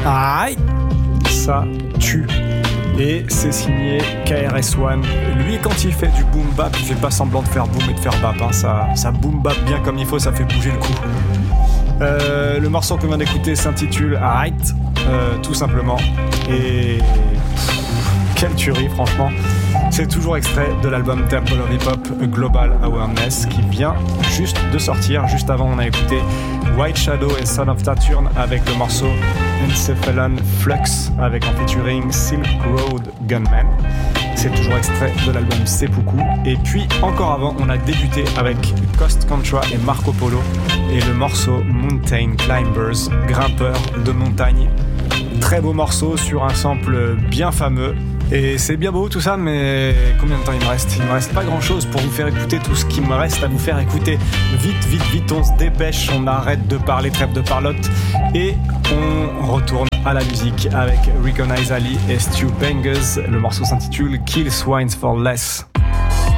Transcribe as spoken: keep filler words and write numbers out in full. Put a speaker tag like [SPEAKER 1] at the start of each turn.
[SPEAKER 1] Aïe, ça tue. Et c'est signé K R S One. Lui, quand il fait du boom bap, il fait pas semblant de faire boom et de faire bap. Hein. Ça, ça boom bap bien comme il faut, ça fait bouger le cou. Euh, le morceau qu'on vient d'écouter s'intitule Right, euh, tout simplement. Et pff, quelle tuerie, franchement. C'est toujours extrait de l'album Temple of Hip Hop Global Awareness qui vient juste de sortir. Juste avant, on a écouté White Shadow et Son of Saturn avec le morceau Encephalon Flux avec en featuring Silk Road Gunman. C'est toujours extrait de l'album Seppuku. Et puis, encore avant, on a débuté avec Coast Contra et Marco Polo et le morceau Mountain Climbers, grimpeurs de montagne. Très beau morceau sur un sample bien fameux. Et c'est bien beau tout ça, mais combien de temps il me reste ? Il me reste pas grand chose pour vous faire écouter tout ce qui me reste à vous faire écouter. Vite, vite, vite, on se dépêche, on arrête de parler, trêve de parlotte, et on retourne à la musique avec Recognize Ali et Stu Bangers. Le morceau s'intitule Kill Swines for Less.